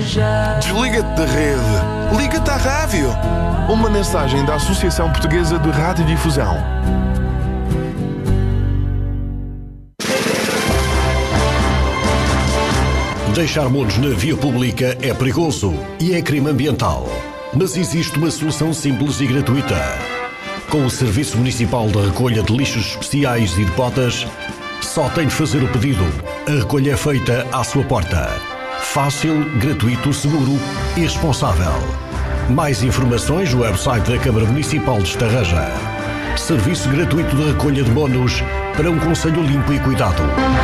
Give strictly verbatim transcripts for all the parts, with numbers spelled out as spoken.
Desliga-te da rede. Liga-te à rádio. Uma mensagem da Associação Portuguesa de Radiodifusão. Deixar monos na via pública é perigoso e é crime ambiental. Mas existe uma solução simples e gratuita. Com o Serviço Municipal de Recolha de Lixos Especiais e de Botas, só tem de fazer o pedido. A recolha é feita à sua porta. Fácil, gratuito, seguro e responsável. Mais informações no website da Câmara Municipal de Estarreja. Serviço gratuito de recolha de monos para um concelho limpo e cuidado.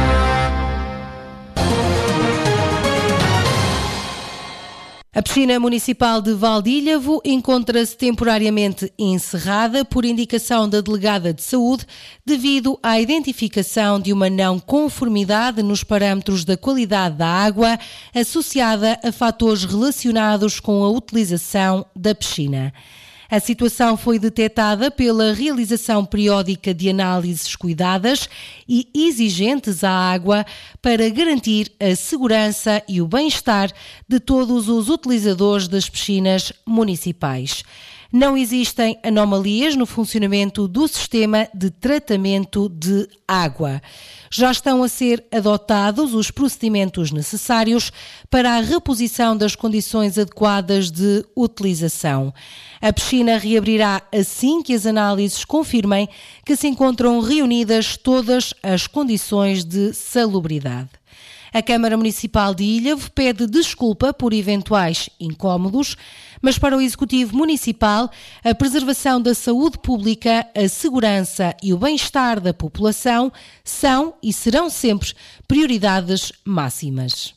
A piscina municipal de Valdílhavo encontra-se temporariamente encerrada por indicação da delegada de saúde devido à identificação de uma não conformidade nos parâmetros da qualidade da água associada a fatores relacionados com a utilização da piscina. A situação foi detectada pela realização periódica de análises cuidadas e exigentes à água para garantir a segurança e o bem-estar de todos os utilizadores das piscinas municipais. Não existem anomalias no funcionamento do sistema de tratamento de água. Já estão a ser adotados os procedimentos necessários para a reposição das condições adequadas de utilização. A piscina reabrirá assim que as análises confirmem que se encontram reunidas todas as condições de salubridade. A Câmara Municipal de Ilhavo pede desculpa por eventuais incómodos, mas para o Executivo Municipal, a preservação da saúde pública, a segurança e o bem-estar da população são e serão sempre prioridades máximas.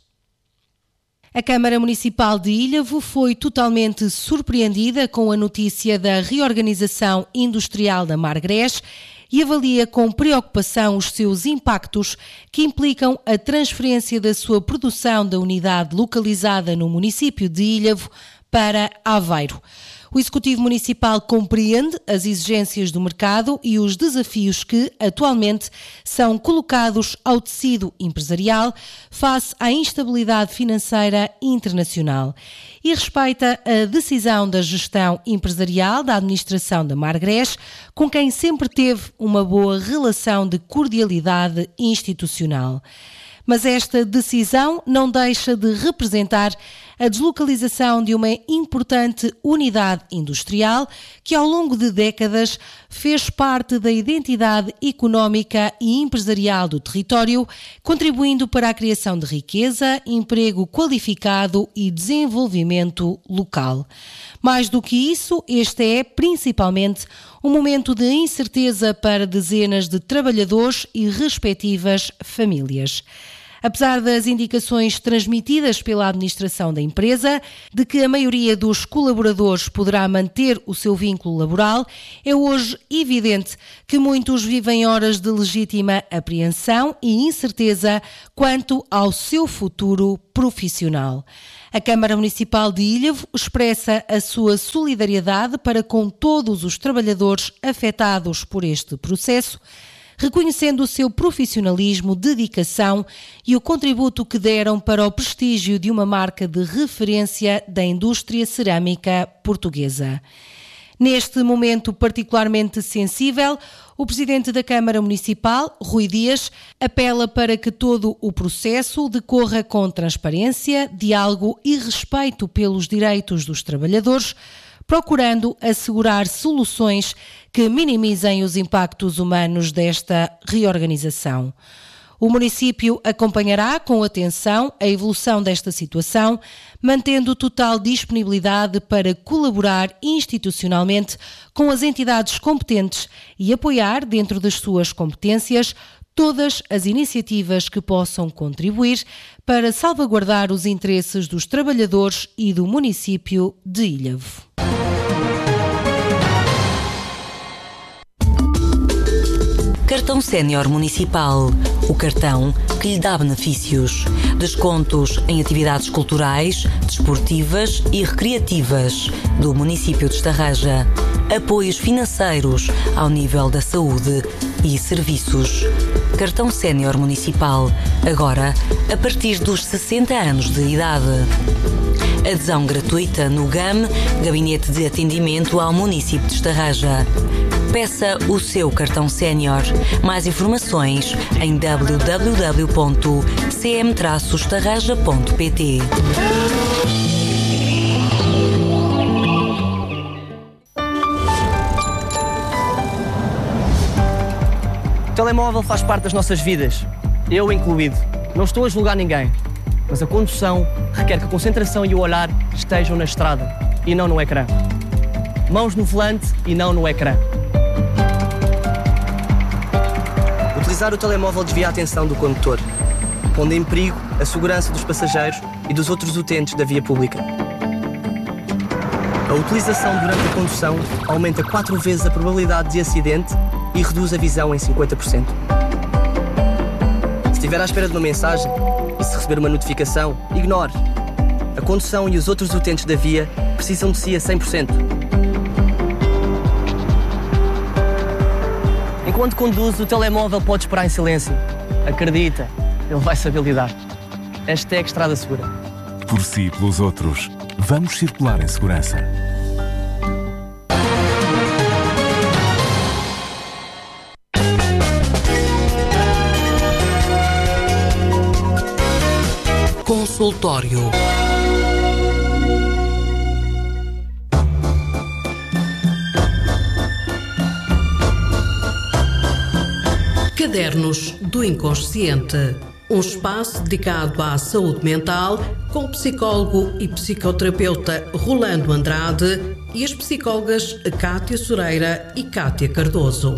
A Câmara Municipal de Ilhavo foi totalmente surpreendida com a notícia da reorganização industrial da Margrés e avalia com preocupação os seus impactos que implicam a transferência da sua produção da unidade localizada no município de Ilhavo para Aveiro. O Executivo Municipal compreende as exigências do mercado e os desafios que, atualmente, são colocados ao tecido empresarial face à instabilidade financeira internacional e respeita a decisão da gestão empresarial da administração da Margrés, com quem sempre teve uma boa relação de cordialidade institucional. Mas esta decisão não deixa de representar a deslocalização de uma importante unidade industrial que, ao longo de décadas, fez parte da identidade económica e empresarial do território, contribuindo para a criação de riqueza, emprego qualificado e desenvolvimento local. Mais do que isso, este é, principalmente, um momento de incerteza para dezenas de trabalhadores e respectivas famílias. Apesar das indicações transmitidas pela administração da empresa de que a maioria dos colaboradores poderá manter o seu vínculo laboral, é hoje evidente que muitos vivem horas de legítima apreensão e incerteza quanto ao seu futuro profissional. A Câmara Municipal de Ilhavo expressa a sua solidariedade para com todos os trabalhadores afetados por este processo, reconhecendo o seu profissionalismo, dedicação e o contributo que deram para o prestígio de uma marca de referência da indústria cerâmica portuguesa. Neste momento particularmente sensível, o Presidente da Câmara Municipal, Rui Dias, apela para que todo o processo decorra com transparência, diálogo e respeito pelos direitos dos trabalhadores, procurando assegurar soluções que minimizem os impactos humanos desta reorganização. O município acompanhará com atenção a evolução desta situação, mantendo total disponibilidade para colaborar institucionalmente com as entidades competentes e apoiar, dentro das suas competências, todas as iniciativas que possam contribuir para salvaguardar os interesses dos trabalhadores e do município de Ilhavo. Cartão Sénior Municipal. O cartão que lhe dá benefícios. Descontos em atividades culturais, desportivas e recreativas do município de Estarreja. Apoios financeiros ao nível da saúde e serviços. Cartão Sénior Municipal. Agora, a partir dos sessenta anos de idade. Adesão gratuita no G A M, Gabinete de Atendimento ao Município de Estarraja. Peça o seu cartão sénior. Mais informações em w w w ponto c m traço estarraja ponto p t. O telemóvel faz parte das nossas vidas, eu incluído. Não estou a julgar ninguém, mas a condução requer que a concentração e o olhar estejam na estrada e não no ecrã. Mãos no volante e não no ecrã. Utilizar o telemóvel desvia a atenção do condutor, pondo em perigo a segurança dos passageiros e dos outros utentes da via pública. A utilização durante a condução aumenta quatro vezes a probabilidade de acidente e reduz a visão em cinquenta por cento. Se estiver à espera de uma mensagem e se receber uma notificação, ignore. A condução e os outros utentes da via precisam de si a cem por cento. Enquanto conduz, o telemóvel pode esperar em silêncio. Acredita, ele vai saber lidar. Hashtag Estrada Segura. Por si e pelos outros, vamos circular em segurança. Consultório. Cadernos do Inconsciente. Um espaço dedicado à saúde mental com o psicólogo e psicoterapeuta Rolando Andrade e as psicólogas Cátia Soreira e Cátia Cardoso.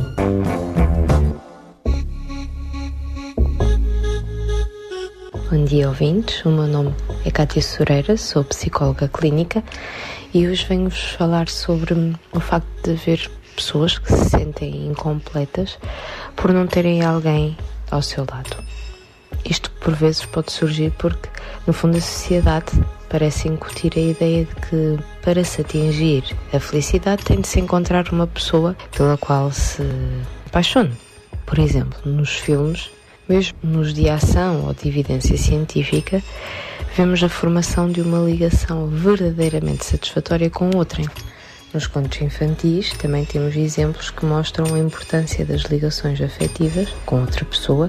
Bom dia, ouvintes. O meu nome é Cátia Soreira, sou psicóloga clínica e hoje venho-vos falar sobre o facto de haver pessoas que se sentem incompletas por não terem alguém ao seu lado. Isto por vezes pode surgir porque, no fundo, a sociedade parece incutir a ideia de que, para se atingir a felicidade, tem de se encontrar uma pessoa pela qual se apaixone. Por exemplo, nos filmes, mesmo nos de ação ou de evidência científica, vemos a formação de uma ligação verdadeiramente satisfatória com outrem. Nos contos infantis também temos exemplos que mostram a importância das ligações afetivas com outra pessoa,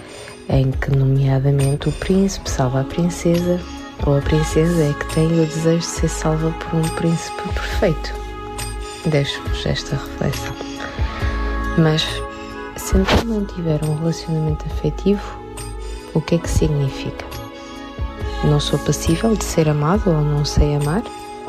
em que, nomeadamente, o príncipe salva a princesa ou a princesa é que tem o desejo de ser salva por um príncipe perfeito. Deixo-vos esta reflexão. Mas, se então não tiver um relacionamento afetivo, o que é que significa? Não sou passível de ser amado ou não sei amar?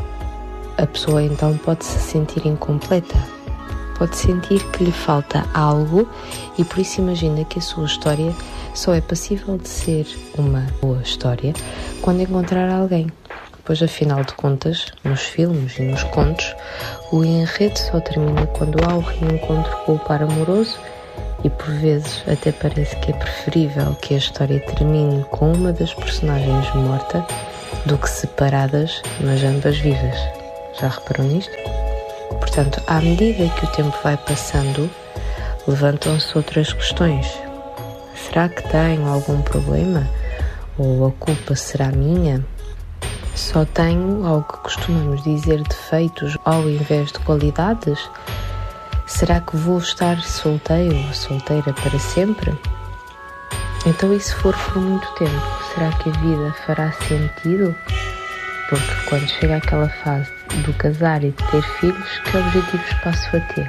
A pessoa então pode se sentir incompleta, pode sentir que lhe falta algo e por isso imagina que a sua história só é passível de ser uma boa história quando encontrar alguém. Pois afinal de contas, nos filmes e nos contos, o enredo só termina quando há o reencontro com o par amoroso e por vezes até parece que é preferível que a história termine com uma das personagens morta do que separadas, mas ambas vivas. Já reparou nisto? Portanto, à medida que o tempo vai passando, levantam-se outras questões. Será que tenho algum problema? Ou a culpa será minha? Só tenho algo que costumamos dizer defeitos ao invés de qualidades? Será que vou estar solteiro ou solteira para sempre? Então, e se for por muito tempo, será que a vida fará sentido? Porque quando chega aquela fase do casar e de ter filhos, que objetivos passo a ter?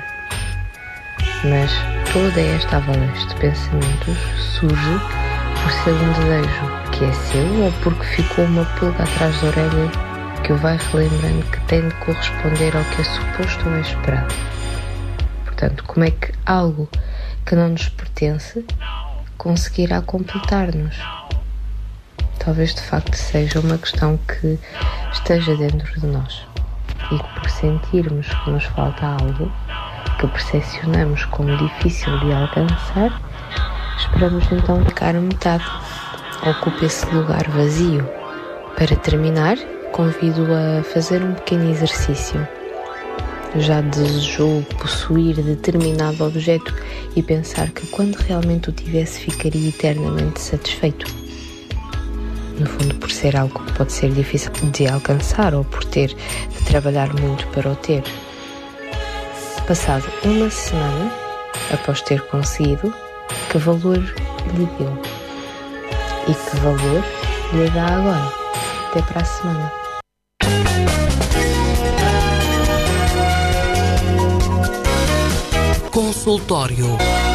Mas toda esta avalanche de pensamentos surge por ser um desejo que é seu ou porque ficou uma pulga atrás da orelha que o vai relembrando que tem de corresponder ao que é suposto ou é esperado. Portanto, como é que algo que não nos pertence conseguirá completar-nos? Talvez de facto seja uma questão que esteja dentro de nós e que por sentirmos que nos falta algo que percepcionamos como difícil de alcançar, esperamos então ficar a metade, ocupa esse lugar vazio. Para terminar, convido a fazer um pequeno exercício. Já desejou possuir determinado objeto e pensar que quando realmente o tivesse ficaria eternamente satisfeito? no fundo por ser algo que pode ser difícil de alcançar ou por ter de trabalhar muito para o ter. Passado uma semana, após ter conseguido, que valor lhe deu? E que valor lhe dá agora? Até para a semana. Consultório.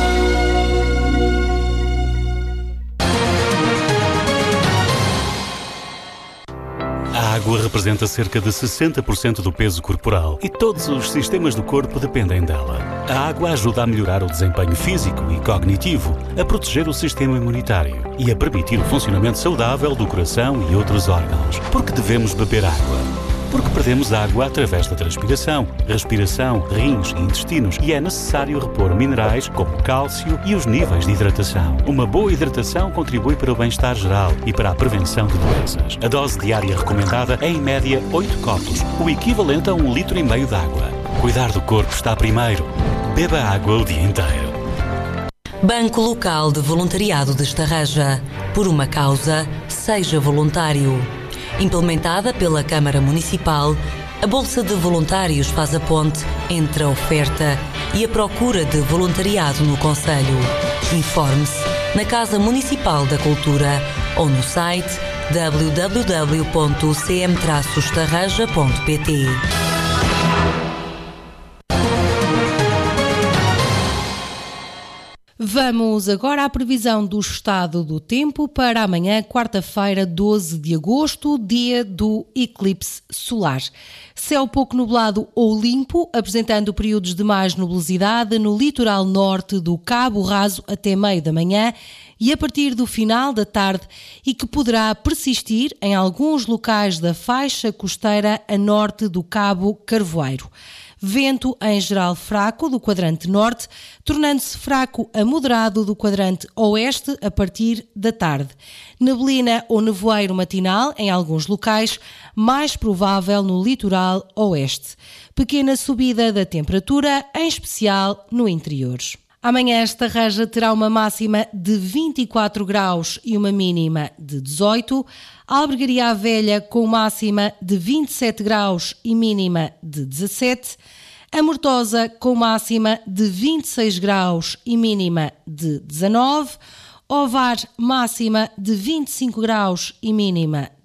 A água representa cerca de sessenta por cento do peso corporal e todos os sistemas do corpo dependem dela. A água ajuda a melhorar o desempenho físico e cognitivo, a proteger o sistema imunitário e a permitir o funcionamento saudável do coração e outros órgãos. Porque devemos beber água? Porque perdemos água através da transpiração, respiração, rins e intestinos e é necessário repor minerais como cálcio e os níveis de hidratação. Uma boa hidratação contribui para o bem-estar geral e para a prevenção de doenças. A dose diária recomendada é em média oito copos, o equivalente a um litro e meio de água. Cuidar do corpo está primeiro. Beba água o dia inteiro. Banco Local de Voluntariado de Estarreja. Por uma causa, seja voluntário. Implementada pela Câmara Municipal, a Bolsa de Voluntários faz a ponte entre a oferta e a procura de voluntariado no concelho. Informe-se na Casa Municipal da Cultura ou no site w w w ponto c m traço estarreja ponto p t. Vamos agora à previsão do estado do tempo para amanhã, quarta-feira, doze de agosto, dia do eclipse solar. Céu pouco nublado ou limpo, apresentando períodos de mais nubosidade no litoral norte do Cabo Raso até meio da manhã e a partir do final da tarde e que poderá persistir em alguns locais da faixa costeira a norte do Cabo Carvoeiro. Vento em geral fraco do quadrante norte, tornando-se fraco a moderado do quadrante oeste a partir da tarde. Neblina ou nevoeiro matinal em alguns locais, mais provável no litoral oeste. Pequena subida da temperatura, em especial no interior. Amanhã Estarreja terá uma máxima de vinte e quatro graus e uma mínima de dezoito. Albergaria à Velha com máxima de vinte e sete graus e mínima de dezassete. A Mortosa com máxima de vinte e seis graus e mínima de dezanove. Ovar máxima de vinte e cinco graus e mínima